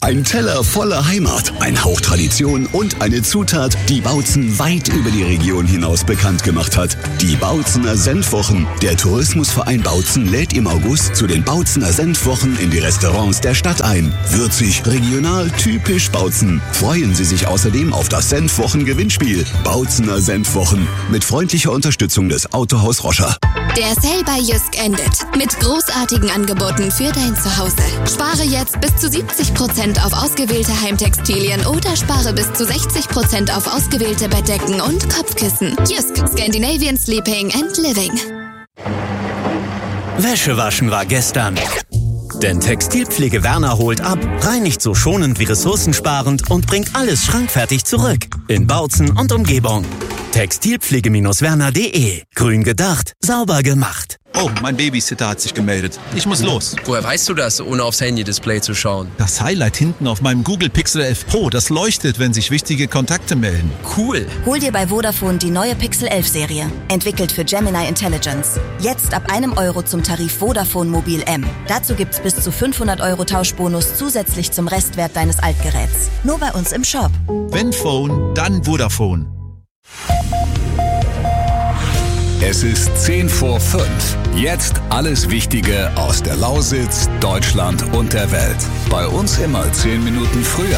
Ein Teller voller Heimat, ein Hauch Tradition und eine Zutat, die Bautzen weit über die Region hinaus bekannt gemacht hat. Die Bautzener Senfwochen. Der Tourismusverein Bautzen lädt im August zu den Bautzener Senfwochen in die Restaurants der Stadt ein. Würzig, regional, typisch Bautzen. Freuen Sie sich außerdem auf das Senfwochen-Gewinnspiel. Bautzener Senfwochen. Mit freundlicher Unterstützung des Autohaus Roscher. Der Sale bei Jysk endet. Mit großartigen Angeboten für dein Zuhause. Spare jetzt bis zu 70% auf ausgewählte Heimtextilien oder spare bis zu 60% auf ausgewählte Bettdecken und Kopfkissen. Jysk, Scandinavian Sleeping and Living. Wäsche waschen war gestern. Denn Textilpflege Werner holt ab, reinigt so schonend wie ressourcensparend und bringt alles schrankfertig zurück. In Bautzen und Umgebung. Textilpflege-werner.de. Grün gedacht, sauber gemacht. Oh, mein Babysitter hat sich gemeldet. Ich muss los. Woher weißt du das, ohne aufs Handy-Display zu schauen? Das Highlight hinten auf meinem Google Pixel 11 Pro, das leuchtet, wenn sich wichtige Kontakte melden. Cool. Hol dir bei Vodafone die neue Pixel 11 Serie. Entwickelt für Gemini Intelligence. Jetzt ab €1 zum Tarif Vodafone Mobil M. Dazu gibt's bis zu 500 € Tauschbonus zusätzlich zum Restwert deines Altgeräts. Nur bei uns im Shop. Wenn Phone, dann Vodafone. Es ist 10 vor 5. Jetzt alles Wichtige aus der Lausitz, Deutschland und der Welt. Bei uns immer 10 Minuten früher.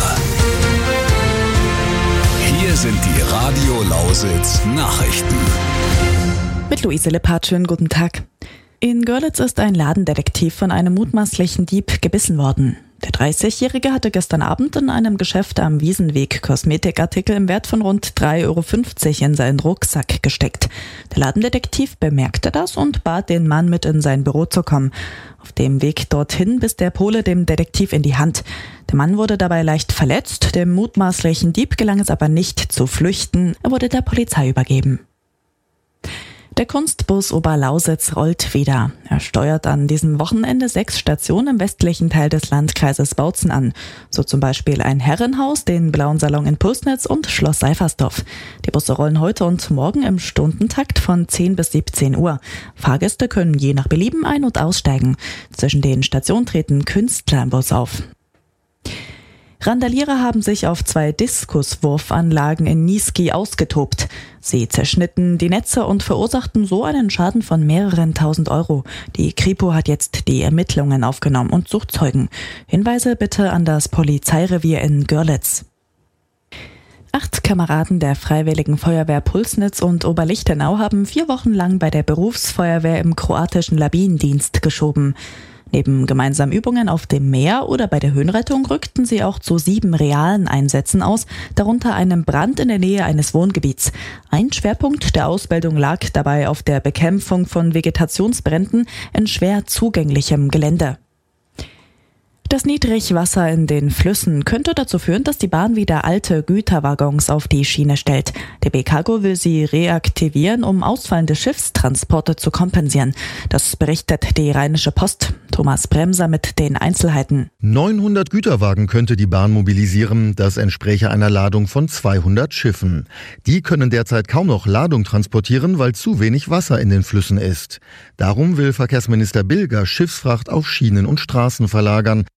Hier sind die Radio Lausitz Nachrichten. Mit Luise Lippert, schönen guten Tag. In Görlitz ist ein Ladendetektiv von einem mutmaßlichen Dieb gebissen worden. Der 30-Jährige hatte gestern Abend in einem Geschäft am Wiesenweg Kosmetikartikel im Wert von rund 3,50 € in seinen Rucksack gesteckt. Der Ladendetektiv bemerkte das und bat den Mann, mit in sein Büro zu kommen. Auf dem Weg dorthin biss der Pole dem Detektiv in die Hand. Der Mann wurde dabei leicht verletzt. Dem mutmaßlichen Dieb gelang es aber nicht zu flüchten. Er wurde der Polizei übergeben. Der Kunstbus Oberlausitz rollt wieder. Er steuert an diesem Wochenende 6 Stationen im westlichen Teil des Landkreises Bautzen an. So zum Beispiel ein Herrenhaus, den Blauen Salon in Pulsnitz und Schloss Seifersdorf. Die Busse rollen heute und morgen im Stundentakt von 10 bis 17 Uhr. Fahrgäste können je nach Belieben ein- und aussteigen. Zwischen den Stationen treten Künstler im Bus auf. Randalierer haben sich auf 2 Diskuswurfanlagen in Niesky ausgetobt. Sie zerschnitten die Netze und verursachten so einen Schaden von mehreren tausend €. Die Kripo hat jetzt die Ermittlungen aufgenommen und sucht Zeugen. Hinweise bitte an das Polizeirevier in Görlitz. 8 Kameraden der Freiwilligen Feuerwehr Pulsnitz und Oberlichtenau haben 4 Wochen lang bei der Berufsfeuerwehr im kroatischen Labinendienst geschoben. Neben gemeinsamen Übungen auf dem Meer oder bei der Höhenrettung rückten sie auch zu 7 realen Einsätzen aus, darunter einem Brand in der Nähe eines Wohngebiets. Ein Schwerpunkt der Ausbildung lag dabei auf der Bekämpfung von Vegetationsbränden in schwer zugänglichem Gelände. Das Niedrigwasser in den Flüssen könnte dazu führen, dass die Bahn wieder alte Güterwaggons auf die Schiene stellt. DB Cargo will sie reaktivieren, um ausfallende Schiffstransporte zu kompensieren. Das berichtet die Rheinische Post. Thomas Bremser mit den Einzelheiten. 900 Güterwagen könnte die Bahn mobilisieren. Das entspräche einer Ladung von 200 Schiffen. Die können derzeit kaum noch Ladung transportieren, weil zu wenig Wasser in den Flüssen ist. Darum will Verkehrsminister Bilger Schiffsfracht auf Schienen und Straßen verlagern.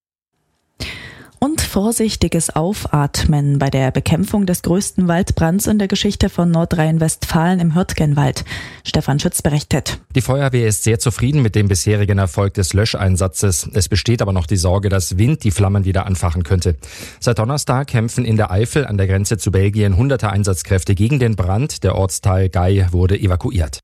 Und vorsichtiges Aufatmen bei der Bekämpfung des größten Waldbrands in der Geschichte von Nordrhein-Westfalen im Hürtgenwald. Stefan Schütz berichtet. Die Feuerwehr ist sehr zufrieden mit dem bisherigen Erfolg des Löscheinsatzes. Es besteht aber noch die Sorge, dass Wind die Flammen wieder anfachen könnte. Seit Donnerstag kämpfen in der Eifel an der Grenze zu Belgien hunderte Einsatzkräfte gegen den Brand. Der Ortsteil Gei wurde evakuiert.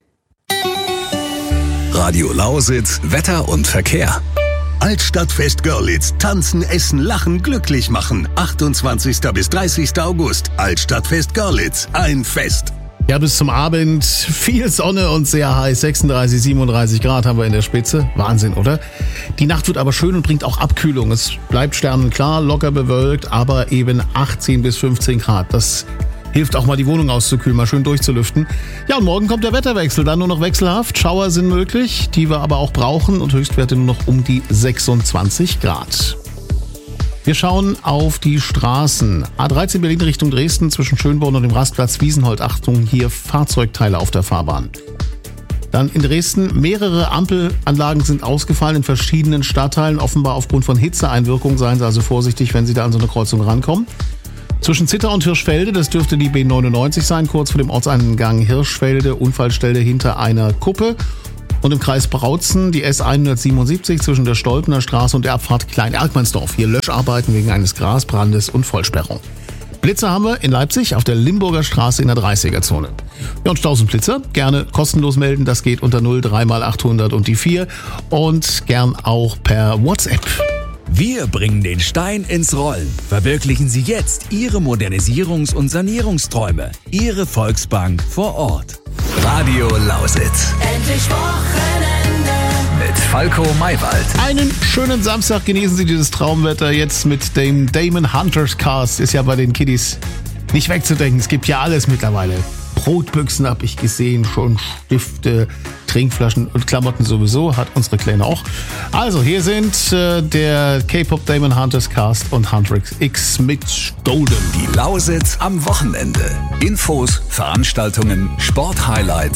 Radio Lausitz, Wetter und Verkehr. Altstadtfest Görlitz. Tanzen, essen, lachen, glücklich machen. 28. bis 30. August. Altstadtfest Görlitz. Ein Fest. Ja, bis zum Abend viel Sonne und sehr heiß. 36, 37 Grad haben wir in der Spitze. Wahnsinn, oder? Die Nacht wird aber schön und bringt auch Abkühlung. Es bleibt sternenklar, locker bewölkt, aber eben 18 bis 15 Grad. Das hilft auch mal, die Wohnung auszukühlen, mal schön durchzulüften. Ja, und morgen kommt der Wetterwechsel, dann nur noch wechselhaft. Schauer sind möglich, die wir aber auch brauchen und Höchstwerte nur noch um die 26 Grad. Wir schauen auf die Straßen. A13 Berlin Richtung Dresden zwischen Schönborn und dem Rastplatz Wiesenhold. Achtung, hier Fahrzeugteile auf der Fahrbahn. Dann in Dresden, mehrere Ampelanlagen sind ausgefallen in verschiedenen Stadtteilen, offenbar aufgrund von Hitzeeinwirkung. Seien Sie also vorsichtig, wenn Sie da an so eine Kreuzung rankommen. Zwischen Zitter und Hirschfelde, das dürfte die B99 sein, kurz vor dem Ortseingang Hirschfelde, Unfallstelle hinter einer Kuppe. Und im Kreis Brautzen die S177 zwischen der Stolpener Straße und der Abfahrt Klein-Erkmannsdorf. Hier Löscharbeiten wegen eines Grasbrandes und Vollsperrung. Blitzer haben wir in Leipzig auf der Limburger Straße in der 30er-Zone. Ja, und 1000 Blitzer, gerne kostenlos melden, das geht unter 03 mal 800 und die 4 und gern auch per WhatsApp. Wir bringen den Stein ins Rollen. Verwirklichen Sie jetzt Ihre Modernisierungs- und Sanierungsträume. Ihre Volksbank vor Ort. Radio Lausitz. Endlich Wochenende. Mit Falco Maywald. Einen schönen Samstag, genießen Sie dieses Traumwetter jetzt mit dem Damon Hunters Cast. Ist ja bei den Kiddies nicht wegzudenken. Es gibt ja alles mittlerweile. Brotbüchsen habe ich gesehen, schon Stifte, Trinkflaschen und Klamotten sowieso, hat unsere Kleine auch. Also hier sind der K-Pop Damon Hunters Cast und Huntrix X mit Golden. Die Lausitz am Wochenende. Infos, Veranstaltungen, Sporthighlights